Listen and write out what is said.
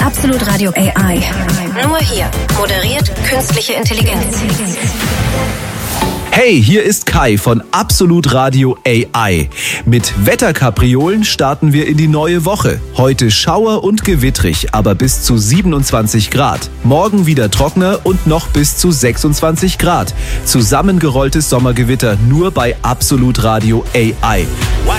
Absolut Radio AI. Nur hier moderiert künstliche Intelligenz. Hey, hier ist Kai von Absolut Radio AI. Mit Wetterkapriolen starten wir in die neue Woche. Heute schauer und gewittrig, aber bis zu 27 Grad. Morgen wieder trockener und noch bis zu 26 Grad. Zusammengerolltes Sommergewitter nur bei Absolut Radio AI.